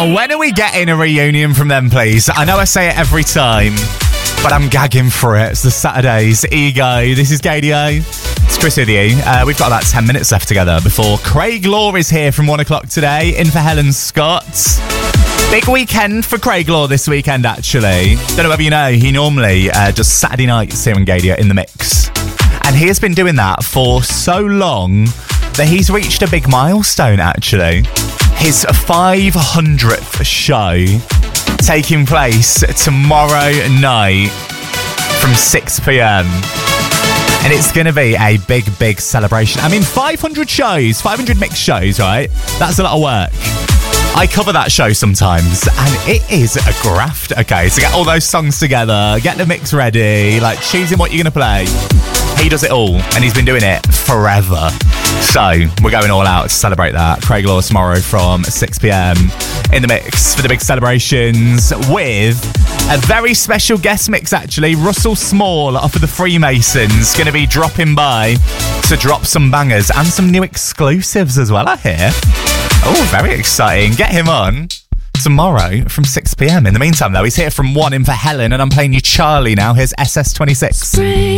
Oh, when are we getting a reunion from them, please? I know I say it every time, but I'm gagging for it. It's the Saturdays. Ego. This is KDO. It's Chris with you. We've got about 10 minutes left together before Craig Law is here from 1 o'clock today, in for Helen Scott. Big weekend for Craig Law this weekend, actually. Don't know whether you know, he normally does Saturday nights here in Gadia in the Mix. And he has been doing that for so long that he's reached a big milestone, actually. His 500th show taking place tomorrow night from 6 p.m. And it's going to be a big, big celebration. I mean, 500 shows, 500 mixed shows, right? That's a lot of work. I cover that show sometimes, and it is a graft, okay? So get all those songs together, get the mix ready, like choosing what you're going to play. He does it all, and he's been doing it forever. So we're going all out to celebrate that. Craig Law tomorrow from 6 p.m. in the Mix for the big celebrations with a very special guest mix, actually. Russell Small off of the Freemasons going to be dropping by to drop some bangers and some new exclusives as well, I hear. Oh, very exciting. Get him on tomorrow from 6 p.m. In the meantime, though, he's here from 1 in for Helen, and I'm playing you Charlie now. Here's SS26.